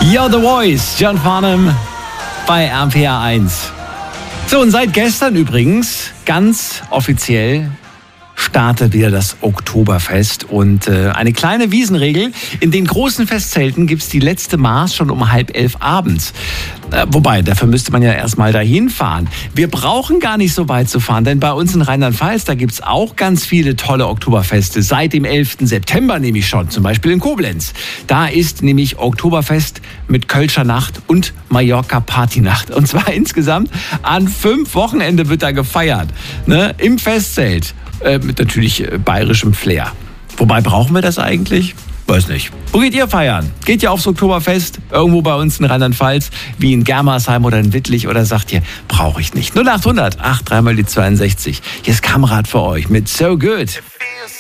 You're the Voice, John Farnham bei RPR 1. So, und seit gestern übrigens ganz offiziell startet wieder das Oktoberfest und eine kleine Wiesenregel. In den großen Festzelten gibt's die letzte Maß schon um 10:30 abends. Wobei, dafür müsste man ja erstmal dahin fahren. Wir brauchen gar nicht so weit zu fahren, denn bei uns in Rheinland-Pfalz, da gibt's auch ganz viele tolle Oktoberfeste. Seit dem 11. September nämlich schon, zum Beispiel in Koblenz. Da ist nämlich Oktoberfest mit Kölscher Nacht und Mallorca Partynacht. Und zwar insgesamt an 5 Wochenende wird da gefeiert, ne? Im Festzelt. Mit natürlich bayerischem Flair. Wobei, brauchen wir das eigentlich? Weiß nicht. Wo geht ihr feiern? Geht ihr aufs Oktoberfest? Irgendwo bei uns in Rheinland-Pfalz? Wie in Germersheim oder in Wittlich? Oder sagt ihr, brauche ich nicht? 0800 83 mal die 62. Hier ist Kamerad für euch mit So Good.